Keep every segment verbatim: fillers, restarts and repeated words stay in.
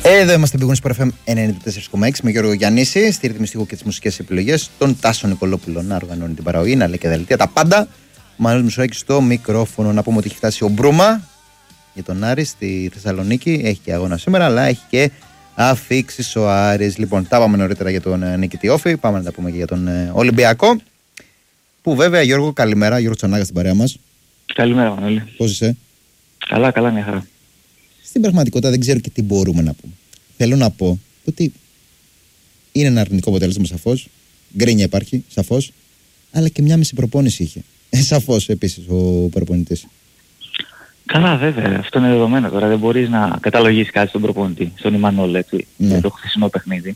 Εδώ είμαστε στην Big Win Sport εφ εμ ενενήντα τέσσερα κόμμα έξι με Γιώργο Γιαννίση, στη ρυθμιστικό και τις μουσικές επιλογές, τον Τάσο Νικολόπουλο να οργανώνει την παραγωγή, να λέει και δελτία, τα πάντα. Μανώλης Μουσουράκης στο μικρόφωνο. Να πούμε ότι έχει φτάσει ο Μπρούμα για τον Άρη στη Θεσσαλονίκη. Έχει και αγώνα σήμερα, αλλά έχει και αφήξεις ο Άρης. Λοιπόν, τα πάμε νωρίτερα για τον νικητή Όφη. Πάμε να τα πούμε και για τον Ολυμπιακό. Που βέβαια, Γιώργο, καλημέρα. Γιώργο Τσανάγα στην παρέα μας. Καλημέρα, Μανώλη. Πώς είσαι? Καλά, καλά, μια χαρά. Στην πραγματικότητα δεν ξέρω και τι μπορούμε να πούμε. Θέλω να πω ότι είναι ένα αρνητικό αποτέλεσμα, σαφώς. Γκρίνια υπάρχει, σαφώς. Αλλά και μια μισή προπόνηση είχε. Ε, σαφώς επίσης ο προπονητής. Καλά, βέβαια. Αυτό είναι δεδομένο. Τώρα δεν μπορείς να καταλογίσεις κάτι στον προπονητή, στον Ιμανόλ, έτσι, ναι, για το χθεσινό παιχνίδι.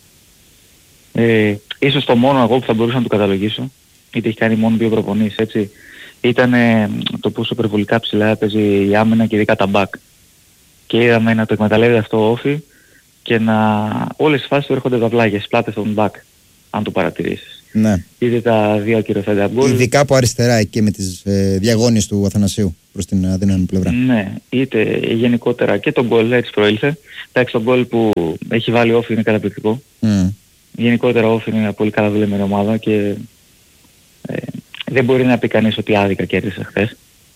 Ε, ίσως το μόνο εγώ που θα μπορούσα να του καταλογίσω, είτε έχει κάνει μόνο δύο προπονήσεις, έτσι, ήταν ε, το πόσο υπερβολικά ψηλά έπαιζε η άμυνα και ειδικά τα μπακ. Και είδαμε να το εκμεταλλεύει αυτό ο Όφη και να όλες τις φάσεις του έρχονται δαυλάγια, πλάτες των μπακ, αν το παρατηρήσεις. Ναι. Είδε τα δύο ακυρωθέντα γκολ. Ειδικά από αριστερά εκεί με τις ε, διαγώνιες του Αθανασίου προς την αδύναμη πλευρά. Ναι, είτε γενικότερα και τον γκολ έτσι προήλθε. Εντάξει, τον γκολ που έχει βάλει ο Όφη είναι καταπληκτικό. Mm. Γενικότερα ο Όφη είναι μια πολύ καλά δουλεμένη ομάδα και ε, δεν μπορεί να πει κανείς ότι άδικα κέρδισε χθες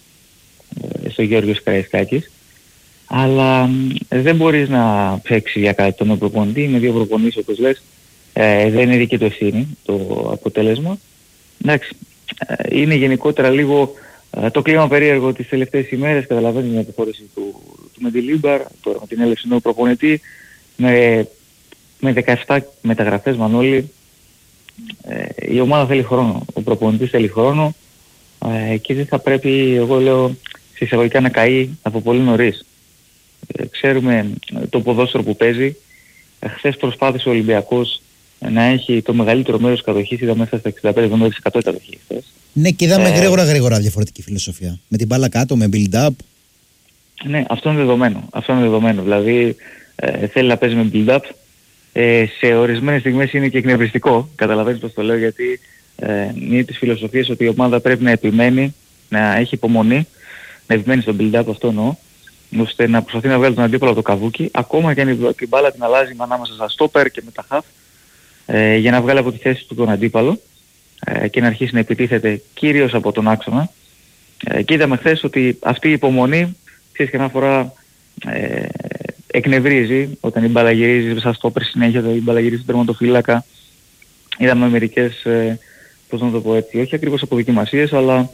ε, στο Γεώργιος Καραϊσκάκης. Αλλά ε, δεν μπορείς να παίξεις για κάτι τον προπονητή με δύο προπονήσεις όπως λες. Ε, δεν είναι δική του ευθύνη το αποτέλεσμα. Εντάξει, ε, είναι γενικότερα λίγο ε, το κλίμα περίεργο τις τελευταίες ημέρες. Καταλαβαίνεις την επιχώρηση του, του Μεντιλίμπαρ, τώρα με την έλευση νέου προπονητή, με, με δεκαεπτά μεταγραφές, Μανώλη. Ε, η ομάδα θέλει χρόνο, ο προπονητής θέλει χρόνο ε, και δεν θα πρέπει, εγώ λέω, συσσαγωγικά να καεί από πολύ νωρίς. Ε, ξέρουμε το ποδόσφαιρο που παίζει. Ε, χθες προσπάθησε ο Ολυμπιακός να έχει το μεγαλύτερο μέρος κατοχής, είδα μέσα στα εξήντα πέντε εβδομήντα τοις εκατό κατοχής. Ναι, και είδαμε ε, γρήγορα γρήγορα διαφορετική φιλοσοφία. Με την μπάλα κάτω, με build-up. Ναι, αυτό είναι δεδομένο. Αυτό είναι δεδομένο. Δηλαδή ε, θέλει να παίζει με build-up. Ε, σε ορισμένες στιγμές είναι και εκνευριστικό. Καταλαβαίνεις πώς το λέω, γιατί ε, είναι τις φιλοσοφίες ότι η ομάδα πρέπει να επιμένει, να έχει υπομονή, να επιμένει στο build-up, αυτό εννοώ, ώστε να προσπαθεί να βγάλει τον αντίπαλο από το καβούκι, ακόμα και αν την μπάλα την αλλάζει ανάμεσα στα στόπερ και με τα half, ε, για να βγάλει από τη θέση του τον αντίπαλο ε, και να αρχίσει να επιτίθεται κυρίως από τον άξονα. Ε, και είδαμε χθες ότι αυτή η υπομονή, ξέρεις, και μια φορά ε, εκνευρίζει όταν η μπάλα γυρίζει στα στόπερ συνέχεια, η μπάλα γυρίζει στον τερματοφύλακα. Είδαμε μερικές, ε, πώς να το πω έτσι, όχι ακριβώς αποδοκιμασίες, αλλά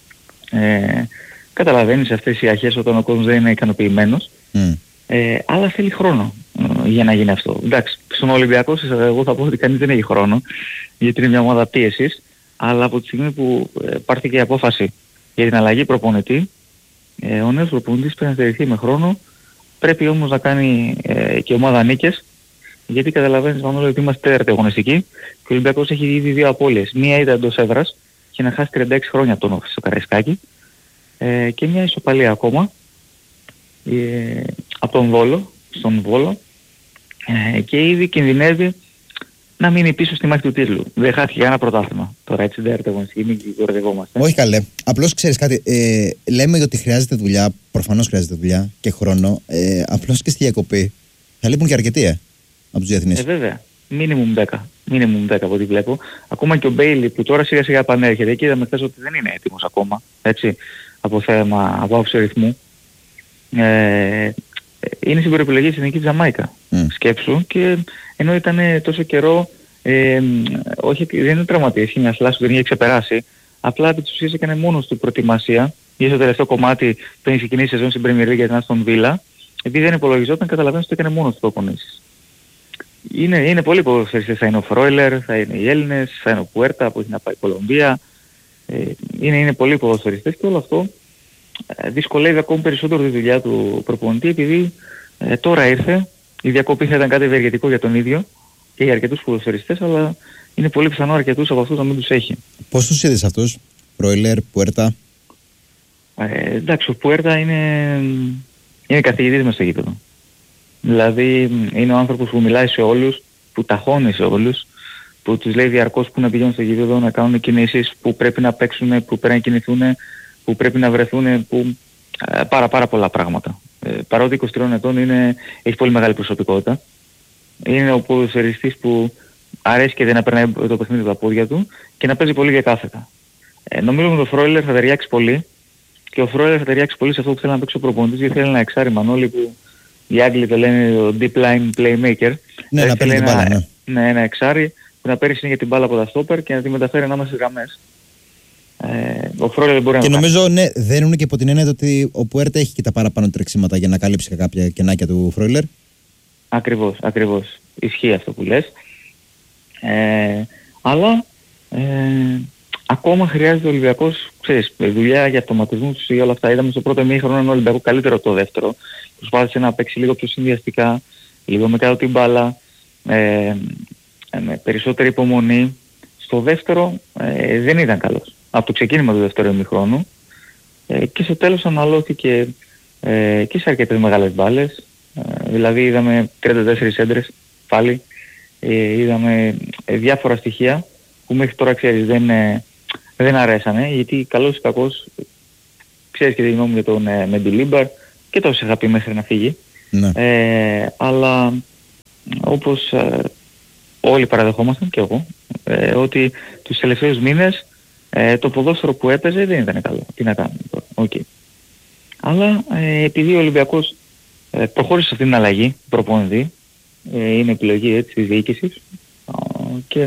ε, καταλαβαίνεις αυτές οι αρχές όταν ο κόσμος δεν είναι ικανοποιημένος. Mm. Ε, αλλά θέλει χρόνο ε, για να γίνει αυτό. Εντάξει, στον Ολυμπιακό εγώ θα πω ότι κανείς δεν έχει χρόνο, γιατί είναι μια ομάδα πίεσης, αλλά από τη στιγμή που ε, πάρθηκε η απόφαση για την αλλαγή προπονητή, ε, ο νέος προπονητής πρέπει να στερηθεί με χρόνο, πρέπει όμως να κάνει ε, και ομάδα νίκες, γιατί καταλαβαίνεις, Μανώλη, ότι είμαστε τέταρτη αγωνιστική και ο Ολυμπιακός έχει ήδη δύο απώλειες. Μία ήταν εντός έδρας και να χάσει τριάντα έξι χρόνια από τον Όφη στο Καραϊσκάκι. Ε, και μια ισοπαλία ακόμα ε, από τον Βόλο, στον Βόλο ε, και ήδη κινδυνεύει να μείνει πίσω στη μάχη του τίτλου. Δεν χάθηκε κανένα πρωτάθλημα τώρα, έτσι δεν έρθει μην κορδευόμαστε. Όχι καλέ, απλώς ξέρεις κάτι, ε, λέμε ότι χρειάζεται δουλειά, προφανώς χρειάζεται δουλειά και χρόνο, ε, απλώς και στη διακοπή θα λείπουν και αρκετοί ε, από τους διεθνείς. Ε, βέβαια, μίνιμουμ δέκα, μίνιμουμ δέκα από ό,τι βλέπω. Ακόμα και ο Μπέιλι που τώρα σιγά σιγά επανέρχεται και είδαμε χθες ότι δεν είναι έτοιμος ακόμα, έτσι, από θέμα, από άποψη ρυθμού. Ε, είναι στην προεπιλογή της Εθνικής Τζαμάικα. Mm. Σκέψου, και ενώ ήταν τόσο καιρό, ε, όχι, δεν είναι τραυματίας, είχε μια θλάση που δεν είχε ξεπεράσει, απλά επί της ουσίας έκανε μόνος του προετοιμασία, ή στο τελευταίο κομμάτι πριν ξεκινήσει η σεζόν στην Premier League για την Aston Villa, επειδή δεν υπολογιζόταν, καταλαβαίνεις ότι έκανε μόνος του προπονήσεις. Είναι, είναι πολλοί ποδοσφαιριστές, θα είναι ο Φρόιλερ, θα είναι οι Έλληνες, θα είναι ο Πουέρτα που έχει να πάει η Κολομβία, ε, είναι, είναι πολλοί ποδοσφαιριστές και όλο αυτό ε, δυσκολεύει ακόμη περισσότερο τη δουλειά του προπονητή, επειδή ε, τώρα ήρθε, η διακοπή θα ήταν κάτι ευεργετικό για τον ίδιο και για αρκετούς ποδοσφαιριστές, αλλά είναι πολύ πιθανό αρκετούς από αυτούς να μην τους έχει. Πώς τους είδες αυτούς, Φρόιλερ, Πουέρτα? Ε, εντάξει, ο Πουέρτα είναι, είναι καθηγητής μες στο γήπεδο. Δηλαδή είναι ο άνθρωπος που μιλάει σε όλους, που ταχώνει σε όλους, που τους λέει διαρκώς που να πηγαίνουν στο γήπεδο, να κάνουν κινήσεις, που πρέπει να παίξουν, που πρέπει να κινηθούν, που πρέπει να βρεθούν, που ε, πάρα πάρα πολλά πράγματα. Ε, παρότι είκοσι τριών ετών είναι, έχει πολύ μεγάλη προσωπικότητα είναι ο ποδοσφαιριστής που αρέσει και δεν να περνάει το παιχνίδι από τα πόδια του και να παίζει πολύ για κάθετα. Ε, νομίζω με τον Φρόιλερ θα ταιριάξει πολύ και ο Φρόιλερ θα ταιριάξει πολύ σε αυτό που θέλει να παίξει ο προπονητής, γιατί θέλει ένα εξάρι Μανώλη που οι Άγγλοι το λένε ο deep line playmaker. Ναι, να παίρνει την μπάλα, ναι. Ναι, ένα εξάρι που να παίρνει συνέχεια την μπάλα από τα στόπερ και να τη μεταφέρει ανάμεσα στις γραμμές. Ε, ο Φρόιλερ μπορεί και να νομίζω κάνει. Ναι, δένουν και από την έννοια ότι ο Πουέρτα έχει και τα παραπάνω τρεξίματα για να καλύψει κάποια κενάκια του Φρόιλερ. Ακριβώς, ακριβώς. Ισχύει αυτό που λες. Ε, αλλά ε, ακόμα χρειάζεται ο Ολυμπιακός, ξέρεις, δουλειά για αυτοματισμούς ή όλα αυτά. Είδαμε στο πρώτο ημίχρονο έναν Ολυμπιακό καλύτερο από το δεύτερο. Προσπάθησε να παίξει λίγο πιο συνδυαστικά, λίγο με κάτω την μπάλα, ε, με περισσότερη υπομονή. Στο δεύτερο ε, δεν ήταν καλός. Από το ξεκίνημα του δεύτερου ημιχρόνου ε, και στο τέλος αναλώθηκε ε, και σε αρκετές μεγάλες μπάλες. Ε, δηλαδή είδαμε τριάντα τέσσερις έντρες πάλι. Ε, είδαμε ε, διάφορα στοιχεία που μέχρι τώρα ξέρεις δεν, ε, δεν αρέσανε, γιατί καλός ή κακός ξέρεις και τη γνώμη για τον ε, Μεντιλίμπαρ και τόσο είχα πει μέχρι να φύγει. Ναι. Ε, αλλά όπως ε, όλοι παραδεχόμασταν και εγώ ε, ότι τους τελευταίους μήνες ε, το ποδόσφαιρο που έπαιζε δεν ήταν καλό. Τι να κάνουμε τώρα. Okay. Αλλά ε, επειδή ο Ολυμπιακός ε, προχώρησε σε αυτήν την αλλαγή προπονητή, ε, είναι επιλογή έτσι της διοίκησης ε, και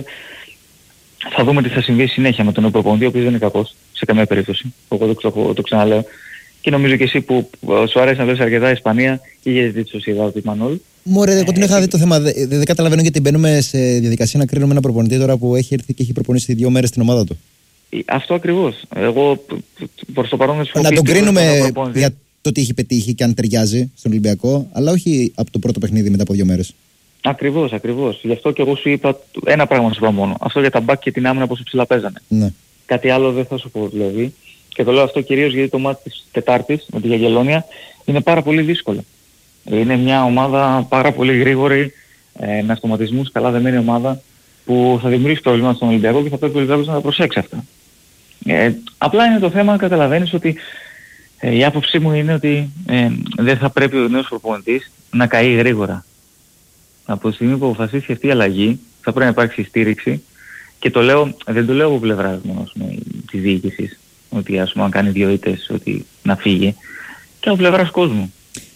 θα δούμε τι θα συμβεί συνέχεια με τον προπονητή, ο οποίος δεν είναι κακός σε καμία περίπτωση. Εγώ το, ξα, το ξαναλέω. Και νομίζω και εσύ που σου αρέσει να βλέπεις αρκετά Ισπανία και για τη Σοσιεδάδ του Μανώλη. Μωρέ, εγώ την είχα δει το θέμα. Δεν δε καταλαβαίνω γιατί μπαίνουμε σε διαδικασία να κρίνουμε ένα προπονητή τώρα που έχει έρθει και έχει προπονήσει δύο μέρες την ομάδα του. Αυτό ακριβώς. Εγώ προς το παρόν δεν σου να τον κρίνουμε για το τι έχει πετύχει και αν ταιριάζει στον Ολυμπιακό, αλλά όχι από το πρώτο παιχνίδι μετά από δύο μέρες. Ακριβώς, ακριβώς. Γι' αυτό και εγώ σου είπα ένα πράγμα σου είπα μόνο. Αυτό για τα μπακ και την άμυνα πόσο ψηλά παίζανε. Ναι. Κάτι άλλο δεν θα σου πω δηλαδή. Και το λέω αυτό κυρίως γιατί το μάτι της Τετάρτης με τη Γιαγγελόνια είναι πάρα πολύ δύσκολο. Είναι μια ομάδα πάρα πολύ γρήγορη, ε, με αυτοματισμούς, καλά δεμένη ομάδα που θα δημιουργήσει πρόβλημα στον Ολυμπιακό και θα πρέπει ο Ολυμπιακός να τα προσέξει αυτά. Ε, απλά είναι το θέμα, καταλαβαίνεις ότι ε, η άποψή μου είναι ότι ε, δεν θα πρέπει ο νέος προπονητής να καεί γρήγορα. Από τη στιγμή που αποφασίσει αυτή η αλλαγή θα πρέπει να υπάρξει στήριξη και το λέω, δεν το λέω από πλευράς μόνο της διοίκησης, ότι ας πούμε αν κάνει δύο ήττες ότι να φύγει, και από πλευράς κόσμου.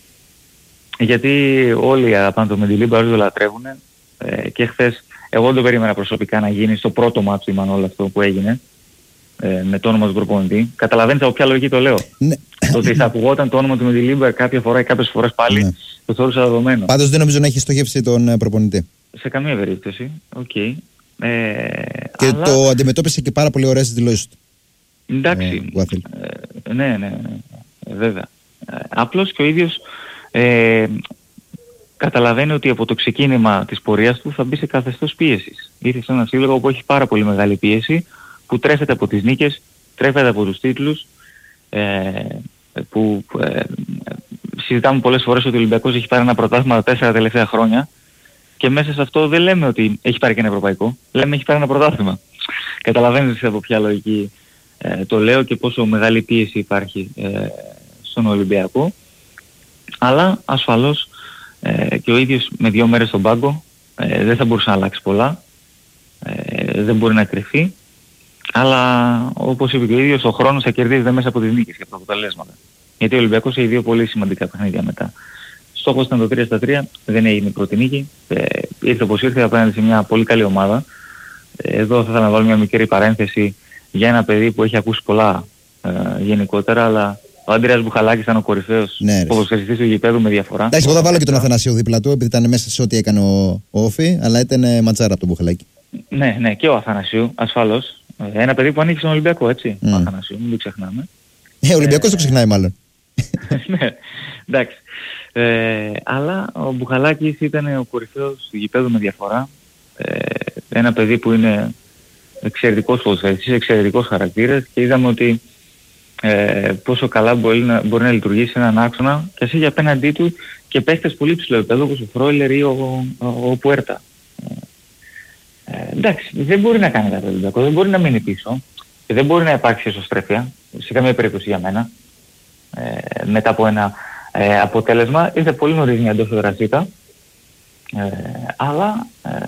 Γιατί όλοι απάνω το Μεντιλίμπαρ όλοι το λατρεύουν ε, και χθες εγώ δεν το περίμενα προσωπικά να γίνει στο πρώτο μάτσο όλο αυτό που έγινε ε, με το όνομα του προπονητή. Καταλαβαίνεις από ποια λογική το λέω. Ναι. Το ότι θα ακουγόταν το όνομα του Μεντιλίμπαρ κάποια φορά ή κάποιες φορές πάλι, ναι, το θεωρούσα δεδομένο. Πάντως δεν νομίζω να έχει στοχεύσει τον προπονητή. Σε καμία περίπτωση. Okay. Ε, και αλλά... το αντιμετώπισε και πάρα πολύ ωραία στις δηλώσεις του. Εντάξει. Ε, ε, ναι, ναι, ναι, ε, βέβαια. Ε, απλώς και ο ίδιος ε, καταλαβαίνει ότι από το ξεκίνημα της πορείας του θα μπει σε καθεστώς πίεσης. Ήρθε σε ένα σύλλογο που έχει πάρα πολύ μεγάλη πίεση, που τρέφεται από τις νίκες, τρέφεται από τους τίτλους, ε, που ε, συζητάμε πολλές φορές ότι ο Ολυμπιακός έχει πάρει ένα πρωτάθλημα τα τέσσερα τελευταία χρόνια και μέσα σε αυτό δεν λέμε ότι έχει πάρει και ένα ευρωπαϊκό, λέμε έχει πάρει ένα πρωτάθλημα. Καταλαβαίνετε από ποια λογική ε, το λέω και πόσο μεγάλη πίεση υπάρχει ε, στον Ολυμπιακό. Αλλά ασφαλώς ε, και ο ίδιος με δύο μέρες στον πάγκο ε, δεν θα μπορούσε να αλλάξει πολλά, ε, δεν μπορεί να κρυφεί, αλλά όπως είπε και ο ίδιος ο χρόνος θα κερδίζεται μέσα από τις νίκες και από τα αποτελέσματα. Γιατί ο Ολυμπιακός έχει δύο πολύ σημαντικά παιχνίδια μετά. Στόχος ήταν το τρία στα τρία, δεν έγινε η πρώτη νίκη, ε, ήρθε όπως ήρθε απέναντι σε μια πολύ καλή ομάδα. Ε, εδώ θα ήθελα να βάλω μια μικρή παρένθεση για ένα παιδί που έχει ακούσει πολλά ε, γενικότερα, αλλά ο Αντρέας Μπουχαλάκης ήταν ο κορυφαίος ναι, ποδοσφαιριστής του γηπέδου με διαφορά. Εντάξει, εγώ θα βάλω και τον Αθανασίου δίπλα του, επειδή ήταν μέσα σε ό,τι έκανε ο, ο Όφη, αλλά ήταν ματσάρα από τον Μπουχαλάκη. Ναι, ναι, και ο Αθανασίου, ασφαλώς. Ένα παιδί που ανήκει στον Ολυμπιακό, έτσι. Mm. Ο Αθανασίου, μην το ξεχνάμε. Ε, ο Ολυμπιακός ε, το ξεχνάει μάλλον. Ναι, εντάξει. Ε, αλλά ο Μπουχαλάκης ήταν ο κορυφαίος του γηπέδου με διαφορά. Ε, ένα παιδί που είναι εξαιρετικός ποδοσφαιριστής, εξαιρετικός χαρακτήρας και είδαμε ότι ε, πόσο καλά μπορεί να, μπορεί να λειτουργήσει έναν άξονα και ας έχει απέναντί του και παίχτες πολύ ψηλό επίπεδο όπως ο Φρόιλερ ή ο, ο, ο Πουέρτα. Ε, εντάξει, δεν μπορεί να κάνει κάτι Ολυμπιακό, δεν μπορεί να μείνει πίσω και δεν μπορεί να υπάρξει εσωστρέφεια σε καμία περίπτωση για μένα ε, μετά από ένα ε, αποτέλεσμα. Ήρθε πολύ νωρίς μια εντός δρασίτα Ε, αλλά ε,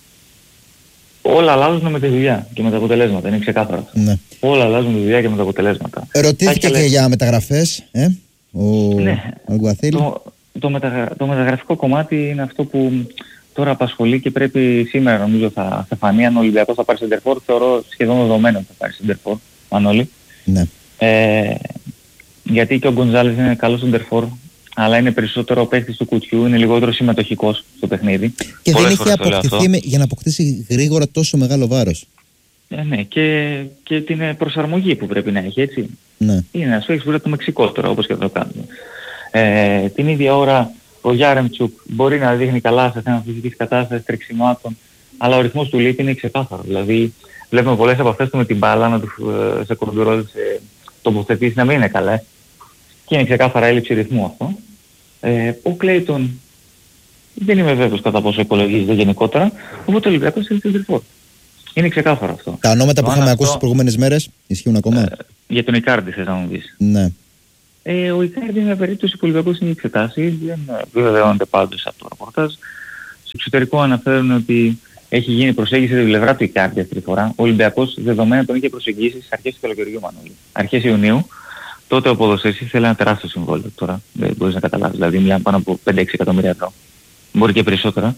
όλα αλλάζουν με τη δουλειά και με τα αποτελέσματα, είναι ξεκάθαρο. Ναι. Όλα αλλάζουν με τη δουλειά και με τα αποτελέσματα. Ρωτήθηκε και για μεταγραφές, ε, ο ναι, Αλγκουαθίλ. Το, το, μεταγρα... το μεταγραφικό κομμάτι είναι αυτό που τώρα απασχολεί και πρέπει σήμερα, νομίζω, θα, θα φανεί αν ο Ολυμπιακός θα πάρει σεντερφόρ. Θεωρώ σχεδόν δεδομένο ότι θα πάρει σεντερφόρ, Μανώλη. Ναι. Ε, γιατί και ο Γκοντζάλες είναι καλός σεντερφόρ, αλλά είναι περισσότερο παίκτης του κουτιού, είναι λιγότερο συμμετοχικός στο παιχνίδι. Και δεν έχει αποκτηθεί με, για να αποκτήσει γρήγορα τόσο μεγάλο βάρος. Ε, ναι, και, και την προσαρμογή που πρέπει να έχει, έτσι. Ναι. Είναι ένας παίκτης που είναι το Μεξικό τώρα, όπως και το κάνουμε. Ε, την ίδια ώρα ο Γιάρεμτσουκ μπορεί να δείχνει καλά σε θέμα φυσικής κατάστασης, τρεξιμάτων, αλλά ο ρυθμός του λείπει είναι ξεκάθαρο. Δηλαδή, βλέπουμε πολλές από αυτές του με την μπάλα να του σε κοντρόλ, σε τοποθετήσεις να μην είναι καλά. Και είναι ξεκάθαρα έλλειψη ρυθμού αυτό. Ε, ο Κλέιτον δεν είμαι βέβαιος κατά πόσο υπολογίζεται γενικότερα, οπότε ο Ολυμπιακός είναι σεντερφόρ. Είναι ξεκάθαρο αυτό. Τα ονόματα που το είχαμε αυτό, ακούσει τις προηγούμενες μέρες ισχύουν ακόμα. Ε, για τον Ικάρντι θες να μου πεις. Ναι. Ε, ο Ικάρντι είναι μια περίπτωση που ο Ολυμπιακός είναι εξετάσει, δεν βεβαιώνεται πάντως από το ρεπορτάζ. Στο εξωτερικό αναφέρουν ότι έχει γίνει προσέγγιση στην πλευρά του Ικάρντι αυτή τη φορά. Ο Ολυμπιακός δεδομένα τον είχε προσεγγίσει στις αρχές του καλοκαιριού, Μανώλη. Αρχές Ιουνίου. Τότε ο ποδοσφαιριστής θέλει ένα τεράστιο συμβόλαιο τώρα. Δεν μπορείς να καταλάβεις. Δηλαδή μιλάμε πάνω από πέντε έξι εκατομμύρια ευρώ. Μπορεί και περισσότερα.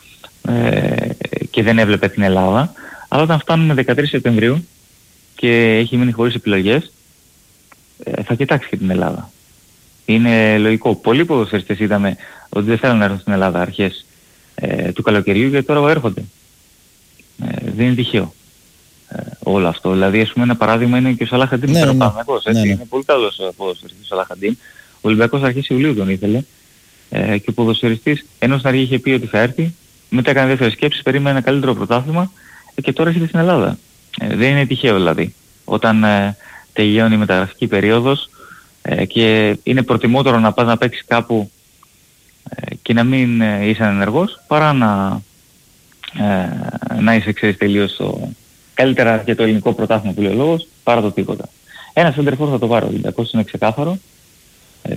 Ε, και δεν έβλεπε την Ελλάδα. Αλλά όταν φτάνουμε δεκατρείς Σεπτεμβρίου και έχει μείνει χωρίς επιλογές, ε, θα κοιτάξει και την Ελλάδα. Είναι λογικό. Πολλοί ποδοσφαιριστές είδαμε ότι δεν θέλουν να έρθουν στην Ελλάδα αρχές ε, του καλοκαιριού και τώρα έρχονται. Ε, δεν είναι τυχαίο. Ε, όλο αυτό. Δηλαδή, ας πούμε, ένα παράδειγμα είναι και ο Σαλάχ Αντίν. Ναι, ναι, ναι. Ναι, ναι. Είναι πολύ καλός ποδοσφαιριστής ο Σαλάχ Αντίν. Ο Ολυμπιακός αρχές Ιουλίου τον ήθελε. Ε, και ο ποδοσφαιριστής, ενώ στην αρχή είχε πει ότι θα έρθει, μετά έκανε δεύτερες σκέψεις, περίμενε ένα καλύτερο πρωτάθλημα ε, και τώρα έρχεται στην Ελλάδα. Ε, δεν είναι τυχαίο δηλαδή. Όταν ε, τελειώνει η μεταγραφική περίοδος ε, και είναι προτιμότερο να πας να παίξεις κάπου ε, και να μην ε, είσαι ενεργός παρά να, ε, να είσαι, ξέρεις, τελείως στο... καλύτερα για το ελληνικό πρωτάθλημα που λέει ο λόγος, παρά το τίποτα. Ένα σεντερφόρ θα το πάρει ο Ολυμπιακός, είναι ξεκάθαρο. Ε,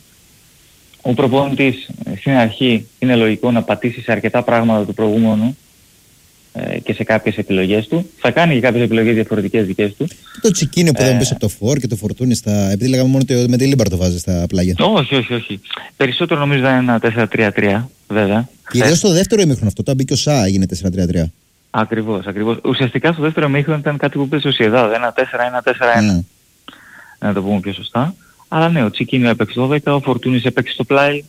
ο προπονητής στην αρχή είναι λογικό να πατήσει σε αρκετά πράγματα του προηγούμενου ε, και σε κάποιες επιλογές του. Θα κάνει και κάποιες επιλογές διαφορετικές δικές του. Το Τσικίνιο που ε, δεν πέσει από το Φορ και το Φορτούνι στα... επειδή λέγαμε μόνο ότι με τη Λίμπαρ το βάζει στα πλάγια. Όχι, όχι, όχι. Περισσότερο νομίζω θα είναι ένα τέσσερα τρία τρία, βέβαια. Κυρίως στο δεύτερο ημίχρονο αυτό, όταν μπήκε ο Σα έγινε τέσσερα τρία τρία. Ακριβώς, ακριβώς. Ουσιαστικά στο δεύτερο ημίχρονο ήταν κάτι που πέσει ο Σιεδάδ, ένα τέσσερα ένα τέσσερα ένα. Mm. Να το πούμε πιο σωστά. Αλλά ναι, ο Τσικίνιο έπαιξε το δέκα, ο Φορτούνης έπαιξε στο πλάι.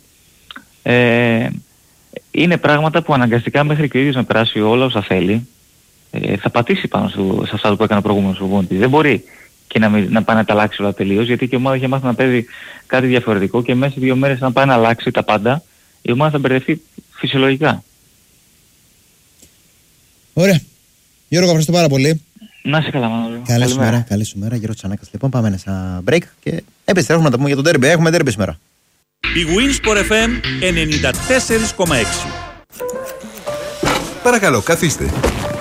Ε, είναι πράγματα που αναγκαστικά μέχρι και ο ίδιος να περάσει όλα όσα θέλει. Ε, θα πατήσει πάνω σου, σε αυτά που έκανε ο προηγούμενος προπονητής. Δεν μπορεί και να, μην, να πάει να τα αλλάξει όλα τελείως, γιατί και η ομάδα είχε μάθει να παίζει κάτι διαφορετικό και μέσα σε δύο μέρες να πάει να αλλάξει τα πάντα, η ομάδα θα μπερδευτεί φυσιολογικά. Ωραία. Γιώργο, ευχαριστώ πάρα πολύ. Να είσαι καλά, Μανώλη. Καλή σου μέρα. Καλή σου μέρα, Γιώργο Τσανάκας. Λοιπόν, πάμε ένα break και επιστρέφουμε να τα πούμε για τον ντέρμπι. Έχουμε ντέρμπι σήμερα. Η Winsport εφ εμ ενενήντα τέσσερα κόμμα έξι. Παρακαλώ, καθίστε.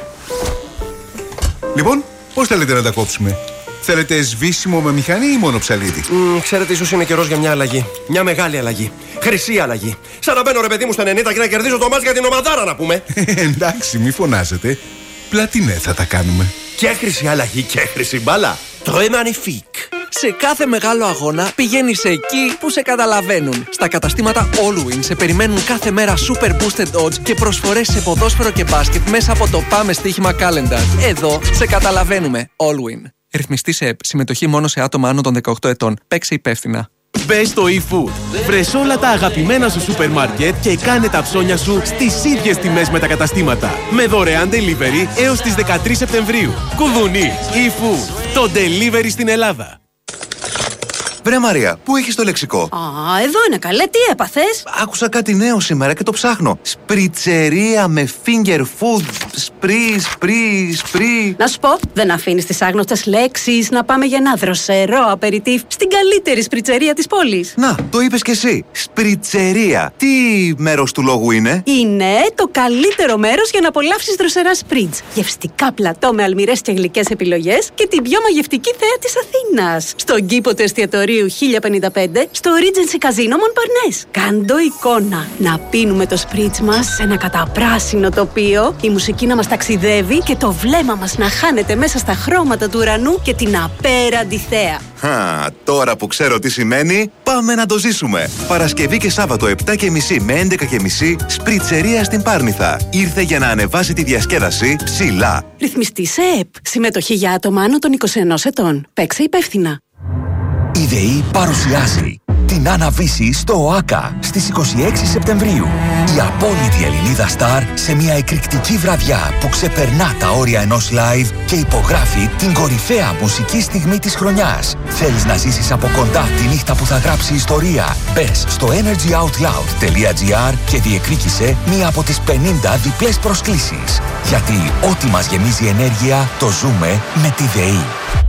Λοιπόν, πώς θέλετε να τα κόψουμε? Θέλετε σβήσιμο με μηχανή ή μόνο ψαλίδι? Mm, ξέρετε, ίσως είναι καιρός για μια αλλαγή. Μια μεγάλη αλλαγή. Χρυσή αλλαγή. Σαν να μπαίνω, ρε παιδί μου, στα ενενήντα και να κερδίζω το μάτς για την ομαδάρα, να πούμε. Εντάξει, μη φωνάζετε. Πλατινέ θα τα κάνουμε. Και χρυσή αλλαγή και χρυσή μπάλα. Très magnifique. Σε κάθε μεγάλο αγώνα πηγαίνεις εκεί που σε καταλαβαίνουν. Στα καταστήματα Allwin σε περιμένουν κάθε μέρα super boosted odds και προσφορές σε ποδόσφαιρο και μπάσκετ μέσα από το Πάμε Στοίχημα Calendar. Εδώ σε καταλαβαίνουμε. Allwin. Ρυθμιστή σε ΕΠ. Συμμετοχή μόνο σε άτομα άνω των δεκαοκτώ ετών. Παίξε υπεύθυνα. Μπες στο eFood. Βρες όλα τα αγαπημένα σου σούπερ μάρκετ και κάνε τα ψώνια σου στις ίδιες τιμές με τα καταστήματα. Με δωρεάν delivery έως τις δεκατρείς Σεπτεμβρίου. Κουδουνί, eFood. Το delivery στην Ελλάδα. Βρε Μαρία, πού έχεις το λεξικό? Α, εδώ είναι καλέ, τι έπαθες? Άκουσα κάτι νέο σήμερα και το ψάχνω. Σπριτσερία με finger food. Σπρι, σπρι, σπρι. Να σου πω, δεν αφήνεις τις άγνωστες λέξεις να πάμε για ένα δροσερό απεριτίφ στην καλύτερη σπριτσερία της πόλης. Να, το είπες κι εσύ. Σπριτσερία. Τι μέρος του λόγου είναι? Είναι το καλύτερο μέρος για να απολαύσεις δροσερά σπριτς. Γευστικά πλατό με αλμυρές και γλυκές επιλογές και την πιο μαγευτική θέα της Αθήνας. Στον κήπο του εστιατορίου Ιουλίου χίλια πενήντα πέντε στο Regency Casino Montparnasse. Κάντο εικόνα. Να πίνουμε το σπρίτς μας σε ένα καταπράσινο τοπίο, η μουσική να μας ταξιδεύει και το βλέμμα μας να χάνεται μέσα στα χρώματα του ουρανού και την απέραντη θέα. Χα, τώρα που ξέρω τι σημαίνει, πάμε να το ζήσουμε. Παρασκευή και Σάββατο επτά και μισή με έντεκα και μισή, σπριτσερία στην Πάρνηθα. Ήρθε για να ανεβάσει τη διασκέδαση ψηλά. Ρυθμιστή σε ΕΠ. Συμμετοχή για άτομα άνω των είκοσι ενός ετών. Παίξε υπεύθυνα. Η ΔΕΗ παρουσιάζει την Αναβίση στο ΟΑΚΑ στις είκοσι έξι Σεπτεμβρίου. Η απόλυτη Ελληνίδα στάρ σε μια εκρηκτική βραδιά που ξεπερνά τα όρια ενός live και υπογράφει την κορυφαία μουσική στιγμή της χρονιάς. Θέλεις να ζήσεις από κοντά τη νύχτα που θα γράψει ιστορία? Μπες στο energyoutloud.gr και διεκδίκησε μία από τις πενήντα διπλές προσκλήσεις. Γιατί ό,τι μας γεμίζει ενέργεια το ζούμε με τη ΔΕΗ.